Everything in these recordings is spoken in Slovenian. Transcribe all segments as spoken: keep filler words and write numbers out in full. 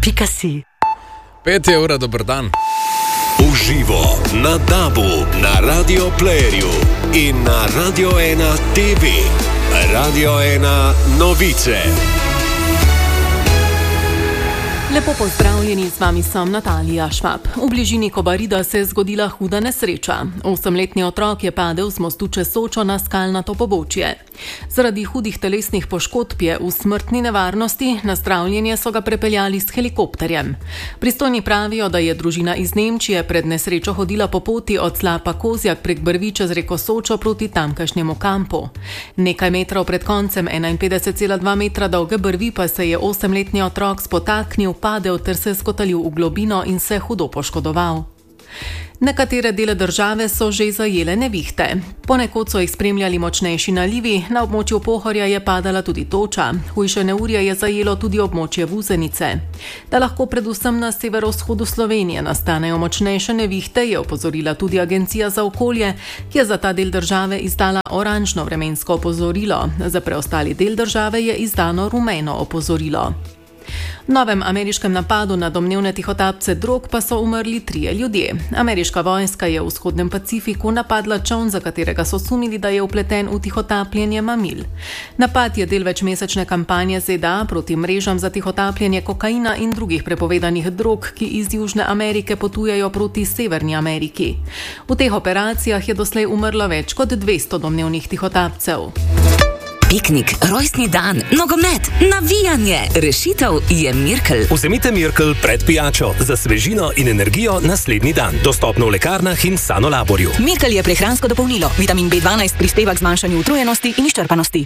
pika si. Pet je ura, dober dan. Uživo na Dabu, na Radio Playerju in na Radio ena T V. Radio ena novice. Lepo pozdravljeni, z vami sem Natalija Švab. V bližini Kobarida se je zgodila huda nesreča. Osemletni otrok je padel z mostu čez Sočo na skalnato pobočje. Zaradi hudih telesnih poškodb je v smrtni nevarnosti, na zdravljenje so ga prepeljali s helikopterjem. Pristojni pravijo, da je družina iz Nemčije pred nesrečo hodila po poti od Slapa Kozjak prek Brvi čez reko Sočo proti tamkajšnjemu kampu. Nekaj metrov pred koncem enainpetdeset cela dva metra dolge Brvi pa se je osemletni otrok spotaknil, padel ter se skotalil v globino in se hudo poškodoval. Nekatere dele države so že zajele nevihte. Ponekod so jih spremljali močnejši nalivi, na območju Pohorja je padala tudi toča. Hujše neurje je zajelo tudi območje Vuzenice. Da lahko predvsem na severovzhodu Slovenije nastanejo močnejše nevihte, je opozorila tudi Agencija za okolje, ki je za ta del države izdala oranžno vremensko opozorilo. Za preostali del države je izdano rumeno opozorilo. V novem ameriškem napadu na domnevne tihotapce drog pa so umrli trije ljudje. Ameriška vojska je v vzhodnem Pacifiku napadla čoln, za katerega so sumili, da je vpleten v tihotapljenje mamil. Napad je del večmesečne kampanje Z D A proti mrežam za tihotapljenje kokaina in drugih prepovedanih drog, ki iz Južne Amerike potujejo proti Severni Ameriki. V teh operacijah je doslej umrlo več kot dvesto domnevnih tihotapcev. Piknik, rojstni dan, nogomet, navijanje. Rešitev je Mirkel. Vzemite Mirkel pred pijačo za svežino in energijo naslednji dan. Dostopno v lekarnah in Sanolaborju. Mirkel je prehransko dopolnilo. Vitamin B dvanajst prispeva k zmanjšanju utrujenosti in izčrpanosti.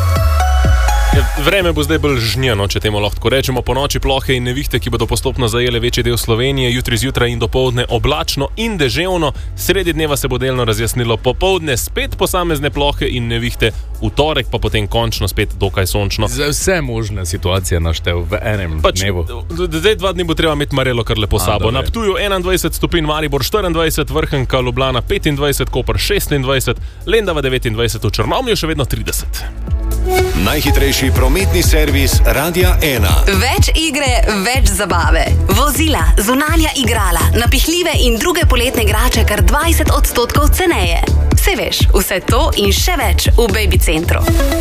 Vreme bo zdaj bolj žnjeno, če temu lahko rečemo. Po noči plohe in nevihte, ki bodo postopno zajele večji del Slovenije, jutri zjutraj in dopoldne oblačno in deževno. Sredi dneva se bo delno razjasnilo, popoldne spet posamezne plohe in nevihte, v torek pa potem končno spet dokaj sončno. Za vse možne situacije naštel v enem pač, dnevu. Zdaj dva dni bo treba imeti marelo kar lepo sabo. Na Ptuju enaindvajset stopinj, Maribor štiriindvajset, Vrhnika, Ljubljana petindvajset, Koper šestindvajset, Lendava devetindvajset, v Črnomlju še vedno trideset. Najhitrejši prometni servis Radia ena. Več igre, več zabave. Vozila, zunanja igrala, napihljive in druge poletne igrače kar dvajset odstotkov ceneje. Saj veš, vse to in še več v Baby Centru.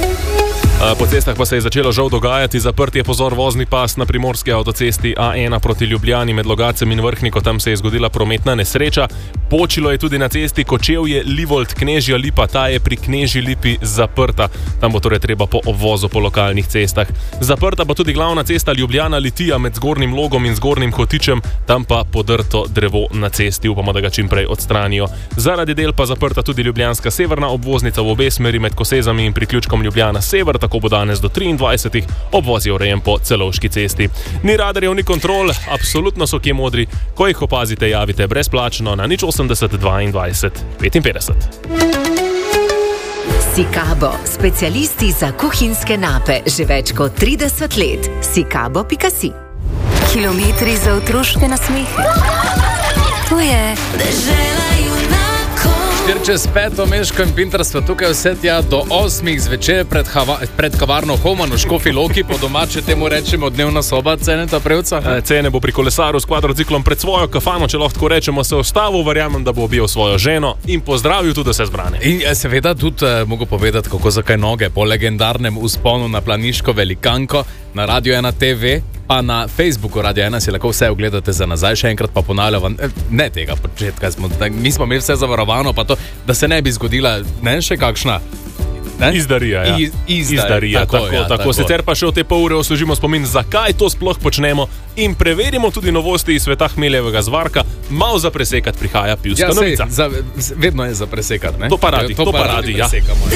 Po cestah pa se je začelo žal dogajati. Zaprt je pozor vozni pas na primorski avtocesti A ena proti Ljubljani med Logacem in Vrhniko. Tam se je zgodila prometna nesreča. Počilo je tudi na cesti Kočevje, Livold, Knežja Lipa. Ta je pri Knežji Lipi zaprta. Tam bo torej treba po obvozu po lokalnih cestah. Zaprta pa tudi glavna cesta Ljubljana-Litija med Zgornjim Logom in Zgornjim Hotičem. Tam pa podrto drevo na cesti. Upamo, da ga čim prej odstranijo. Zaradi del pa zaprta tudi ljubljanska severna obvoznica v obe smeri med Kosezami in priključkom Ljubljana-Sever. Tako bo danes do triindvajsetih obvoz je urejen po Celovški cesti. Ni radarjev, ni kontrol, absolutno so kje modri. Ko jih opazite, javite brezplačno na nič osemdeset dvaindvajset petinpetdeset. Sikabo, specialisti za kuhinjske nape, že več kot trideset let. Sikabo pika si. Kilometri za otroške nasmehe. To je dežela junakov. Ker čez peto meško in Pinter sva tukaj vse tja do osmih zvečer pred, hava, pred kavarno Homan v Škofji Loki, po domače temu rečemo dnevna soba Ceneta Prevca. E, Cene bo pri kolesaru s kvadrociklom pred svojo kafano, če lahko rečemo, se ostavil, verjamem, da bo objel svojo ženo in pozdravil tudi vse zbrane. In seveda tudi eh, mogo povedati, kako zakaj noge po legendarnem vzponu na planiško velikanko na Radio ena T V, pa na Facebooku Radio ena si lahko vse ogledate za nazaj, še enkrat pa ponavljam, ne tega početka, smo, mi smo imeli vse zavarovano, pa to, da se ne bi zgodila, ne, še kakšna ne? Izdarija, ja. Iz, izdarija, Izdarija, tako, tako, ja, tako. tako. Sicer pa še v te pol ure oslužimo spomin, zakaj to sploh počnemo in preverimo tudi novosti iz sveta hmeljevega zvarka. Mal za presekat prihaja pivska ja, novica. Sej, za, vedno je za presekat, ne? To pa radi, to, to pa radi, ja.